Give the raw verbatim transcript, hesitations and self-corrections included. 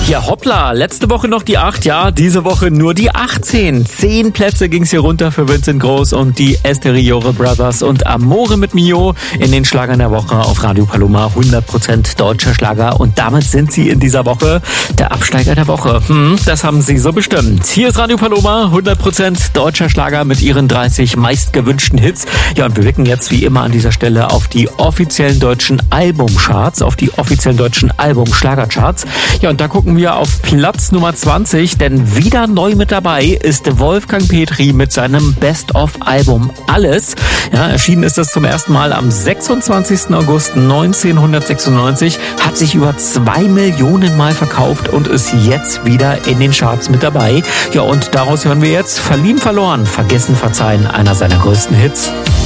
Ja, hoppla, letzte Woche noch die acht, ja, diese Woche nur die achtzehn. Zehn Plätze ging's hier runter für Vincent Groß und die Esteriore Brothers und Amore mit Mio in den Schlagern der Woche auf Radio Paloma. hundert Prozent deutscher Schlager und damit sind sie in dieser Woche der Absteiger der Woche. Hm, das haben sie so bestimmt. Hier ist Radio Paloma, hundert Prozent deutscher Schlager mit ihren dreißig meistgewünschten Hits. Ja, und wir blicken jetzt wie immer an dieser Stelle auf die offiziellen deutschen Albumcharts, auf die offiziellen deutschen Album-Schlagercharts. Ja, und da gucken wir auf Platz Nummer zwanzig, denn wieder neu mit dabei ist Wolfgang Petri mit seinem Best-of-Album Alles. Ja, erschienen ist das zum ersten Mal am sechsundzwanzigsten August neunzehnhundertsechsundneunzig, hat sich über zwei Millionen Mal verkauft und ist jetzt wieder in den Charts mit dabei. Ja, und daraus hören wir jetzt Verlieben, verloren, vergessen, verzeihen, einer seiner größten Hits.